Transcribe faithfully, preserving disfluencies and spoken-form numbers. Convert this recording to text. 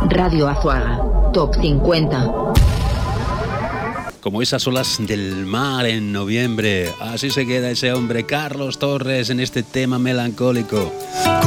Radio Azuaga, Top cincuenta. Como esas olas del mar en noviembre, así se queda ese hombre Carlos Torres en este tema melancólico.